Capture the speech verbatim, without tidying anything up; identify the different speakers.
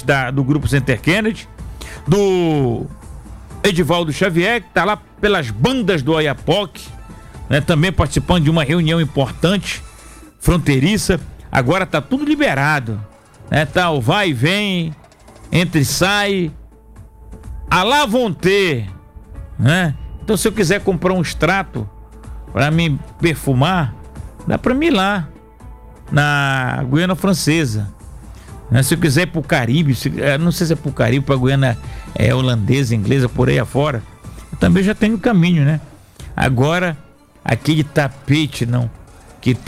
Speaker 1: presidente da, do Grupo Center Kennedy, do Edivaldo Xavier, que está lá pelas bandas do Oiapoque, né, também participando de uma reunião importante, fronteiriça. Agora tá tudo liberado, né? Tá o vai e vem, entra e sai, a lá vão ter, né? Então, se eu quiser comprar um extrato para me perfumar, dá para mim ir lá na Guiana Francesa, né? Se eu quiser ir pro Caribe, se, não sei se é pro Caribe, pra Guiana é, holandesa, inglesa, por aí afora, eu também já tenho caminho, né? Agora, aquele tapete, não, que